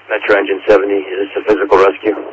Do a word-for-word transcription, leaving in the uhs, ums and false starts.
Metro Engine seventy, is this a physical rescue?